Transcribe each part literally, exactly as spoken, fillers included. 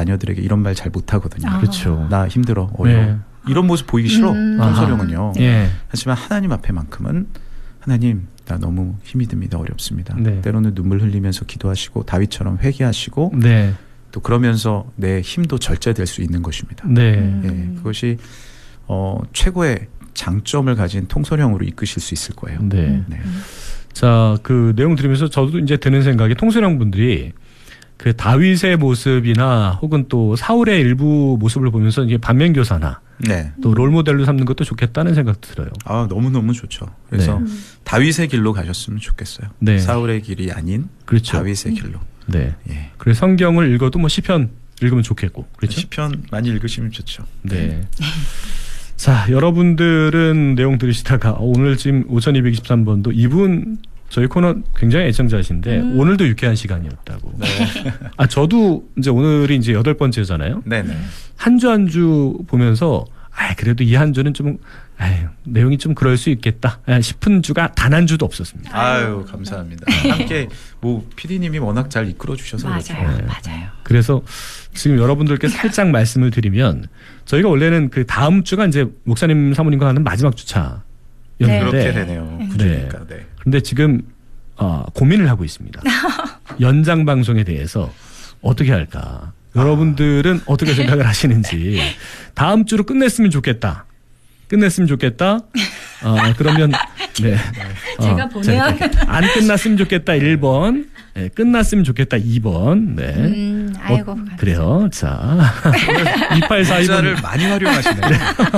자녀들에게 이런 말 잘 못하거든요. 아. 그렇죠. 나 힘들어, 어려워. 네. 이런 모습 보이기 싫어. 음. 통솔형은요. 예. 하지만 하나님 앞에만큼은 하나님 나 너무 힘이 듭니다. 어렵습니다. 네. 때로는 눈물 흘리면서 기도하시고 다윗처럼 회개하시고 네. 또 그러면서 내 힘도 절제될 수 있는 것입니다. 네. 음. 예, 그것이 어, 최고의 장점을 가진 통솔형으로 이끄실 수 있을 거예요. 네. 네. 자, 그 내용 들으면서 저도 이제 드는 생각이 통솔형 분들이 그 다윗의 모습이나 혹은 또 사울의 일부 모습을 보면서 이게 반면교사나 네. 또 롤모델로 삼는 것도 좋겠다는 생각도 들어요. 아, 너무너무 좋죠. 그래서 네. 다윗의 길로 가셨으면 좋겠어요. 네. 사울의 길이 아닌 그렇죠. 다윗의 길로. 네. 예. 그래서 성경을 읽어도 뭐 시편 읽으면 좋겠고. 그렇죠? 시편 많이 읽으시면 좋죠. 네. 자, 여러분들은 내용 들으시다가 어, 오늘 지금 오천이백이십삼 번도 이분 저희 코너 굉장히 애청자신데 음. 오늘도 유쾌한 시간이었다고. 네. 아, 저도 이제 오늘이 이제 여덟 번째잖아요. 네네. 한 주 한 주 보면서 아, 그래도 이 한 주는 좀 아유, 내용이 좀 그럴 수 있겠다 싶은 주가 단 한 주도 없었습니다. 아유, 감사합니다. 함께 뭐 피디님이 워낙 잘 이끌어 주셔서 맞아요, 그렇죠. 네. 맞아요. 그래서 지금 여러분들께 살짝 말씀을 드리면 저희가 원래는 그 다음 주가 이제 목사님 사모님과 하는 마지막 주차였는데 네. 그렇게 되네요. 그러니까 네. 근데 지금 어, 고민을 하고 있습니다. 연장 방송에 대해서 어떻게 할까? 여러분들은 어떻게 생각을 하시는지 다음 주로 끝냈으면 좋겠다. 끝냈으면 좋겠다. 어, 그러면 네. 제가 보내야 자, 안 끝났으면 좋겠다 일 번. 네, 끝났으면 좋겠다 이 번. 네. 음, 아이고. 어, 그래요. 자. 이팔사이 번. 문자를 많이 활용하시네요.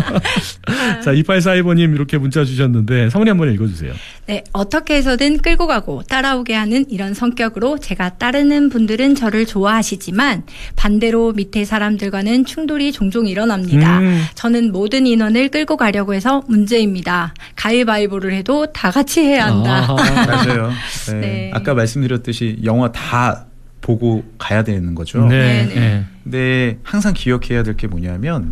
자, 이팔사이 번님 이렇게 문자 주셨는데 사모님 한번 읽어주세요. 네, 어떻게 해서든 끌고 가고 따라오게 하는 이런 성격으로 제가 따르는 분들은 저를 좋아하시지만 반대로 밑에 사람들과는 충돌이 종종 일어납니다. 음. 저는 모든 인원을 끌고 가려고 해서 문제입니다. 가위바위보를 해도 다 같이 해야 한다. 아, 맞아요. 네. 네. 아까 말씀드렸듯이 영화 다 보고 가야 되는 거죠. 네. 네네. 네. 근데 항상 기억해야 될 게 뭐냐면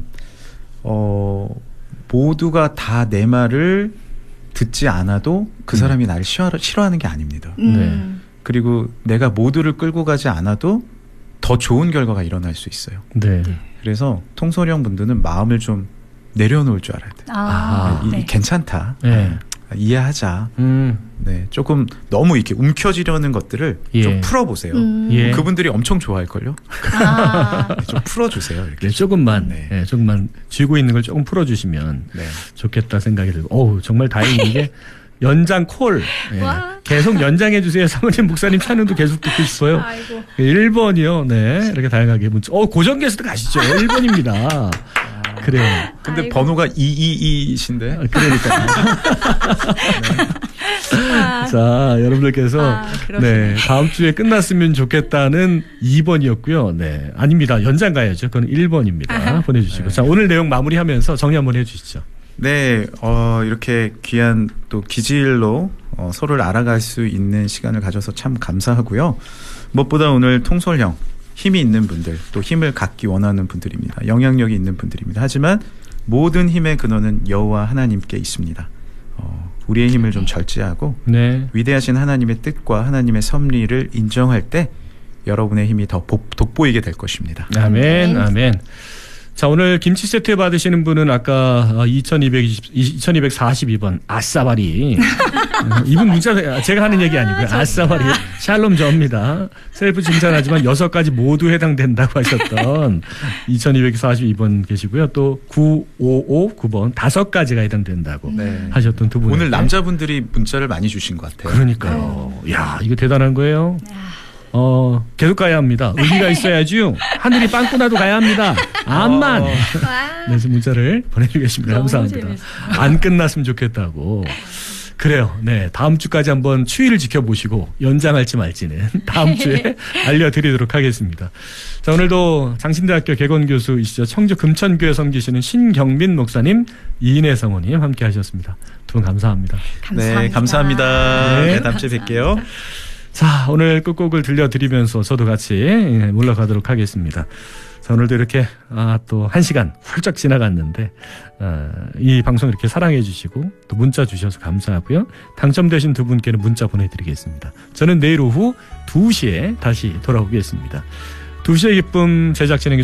어, 모두가 다 내 말을 듣지 않아도 그 사람이 나를 싫어, 싫어하는 게 아닙니다. 음. 그리고 내가 모두를 끌고 가지 않아도 더 좋은 결과가 일어날 수 있어요. 네. 그래서 통솔형 분들은 마음을 좀 내려놓을 줄 알아야 돼요. 아, 이, 네. 괜찮다. 네. 이해하자. 음. 네, 조금 너무 이렇게 움켜쥐려는 것들을 예. 좀 풀어보세요. 음. 예. 그분들이 엄청 좋아할걸요. 아. 네, 좀 풀어주세요. 이렇게. 네, 조금만, 네. 네, 조금만 쥐고 있는 걸 조금 풀어주시면 네. 좋겠다 생각이 들고, 어우, 정말 다행인 게 연장 콜. 네. 와. 계속 연장해주세요. 사모님, 목사님 찬양도 계속 듣고 싶어요. 아이고. 일 번이요. 네. 이렇게 다양하게 문자. 어, 고정 게스트 가시죠. 일 번입니다. 그래요. 근데 아이고. 번호가 이이이이신데. 그러니까. 아. 자, 여러분들께서 아, 그러시네. 네, 다음 주에 끝났으면 좋겠다는 이 번이었고요. 네, 아닙니다. 연장 가야죠. 그건 일 번입니다. 아하. 보내주시고. 네. 자, 오늘 내용 마무리하면서 정리 한번 해주시죠. 네, 어, 이렇게 귀한 또 기질로 어, 서로를 알아갈 수 있는 시간을 가져서 참 감사하고요. 무엇보다 오늘 통솔형, 힘이 있는 분들, 또 힘을 갖기 원하는 분들입니다. 영향력이 있는 분들입니다. 하지만 모든 힘의 근원은 여호와 하나님께 있습니다. 어, 우리의 힘을 좀 절제하고 네. 위대하신 하나님의 뜻과 하나님의 섭리를 인정할 때 여러분의 힘이 더 복, 돋보이게 될 것입니다. 아멘, 아멘. 자, 오늘 김치 세트 받으시는 분은 아까 이천이백이십, 이천이백사십이 번 아싸바리. 이분 문자 제가 하는 얘기 아니고요. 아, 아싸바리 샬롬 저입니다. 셀프 칭찬하지만 여섯 가지 모두 해당된다고 하셨던 이천이백사십이 번 계시고요. 또 구오오구 번 다섯 가지가 해당된다고 네. 하셨던 두 분. 오늘 남자분들이 문자를 많이 주신 것 같아요. 그러니까요. 야, 이거 대단한 거예요. 어, 계속 가야 합니다. 의미가 있어야죠. 하늘이 빵꾸나도 가야 합니다. 암만. 어. 와. 네, 문자를 보내주고 계십니다. 너무 감사합니다. 재밌어요. 안 끝났으면 좋겠다고. 그래요. 네, 다음 주까지 한번 추이를 지켜보시고 연장할지 말지는 다음 주에 알려드리도록 하겠습니다. 자, 오늘도 장신대학교 개건교수이시죠. 청주 금천교회 섬기시는 신경민 목사님, 이인혜 성우님 함께 하셨습니다. 두 분 감사합니다. 감사합니다. 네, 감사합니다. 네. 네, 다음 주에 뵐게요. 자, 오늘 끝곡을 들려드리면서 저도 같이 물러가도록 하겠습니다. 자, 오늘도 이렇게 아, 또 한 시간 훌쩍 지나갔는데 아, 이 방송 이렇게 사랑해 주시고 또 문자 주셔서 감사하고요. 당첨되신 두 분께는 문자 보내드리겠습니다. 저는 내일 오후 두 시에 다시 돌아오겠습니다. 두 시의 기쁨 제작 진행의